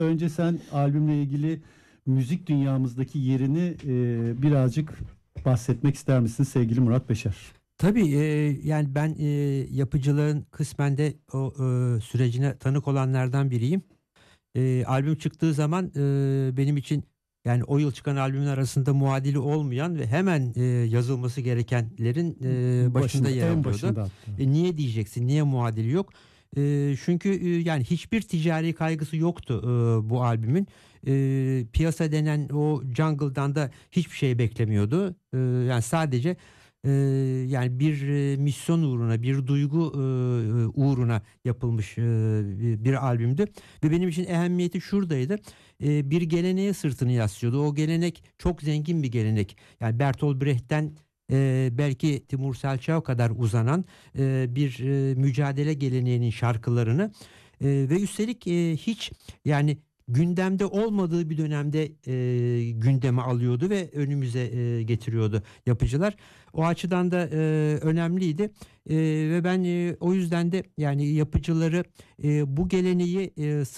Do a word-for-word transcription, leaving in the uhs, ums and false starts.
Önce sen albümle ilgili müzik dünyamızdaki yerini e, birazcık bahsetmek ister misin sevgili Murat Beşer? Tabii e, yani ben e, yapıcılığın kısmen de o e, sürecine tanık olanlardan biriyim. E, albüm çıktığı zaman e, benim için yani o yıl çıkan albümün arasında muadili olmayan ve hemen e, yazılması gerekenlerin e, başında Başında, yer en alıyordu. başında hatta. E, niye diyeceksin? Niye muadili yok? E, çünkü e, yani hiçbir ticari kaygısı yoktu e, bu albümün. E, piyasa denen o jungle'dan da hiçbir şey beklemiyordu. E, yani sadece e, yani bir e, misyon uğruna, bir duygu e, uğruna yapılmış e, bir bir albümdü. Ve benim için ehemmiyeti şuradaydı. E, bir geleneğe sırtını yaslıyordu. O gelenek çok zengin bir gelenek. Yani Bertolt Brecht'ten e, belki Timur Selçuk'a kadar uzanan e, bir e, mücadele geleneğinin şarkılarını e, ve üstelik e, hiç yani gündemde olmadığı bir dönemde e, gündeme alıyordu ve önümüze e, getiriyordu yapıcılar. O açıdan da e, önemliydi. E, ve ben e, o yüzden de yani yapıcıları e, bu geleneği e,